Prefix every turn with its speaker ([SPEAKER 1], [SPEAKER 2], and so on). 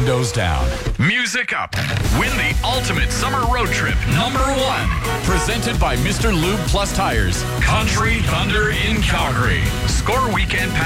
[SPEAKER 1] windows down.
[SPEAKER 2] Music up. Win the ultimate summer road trip. #1.
[SPEAKER 1] Presented by Mr. Lube Plus Tires.
[SPEAKER 2] Country Thunder in Calgary. Score weekend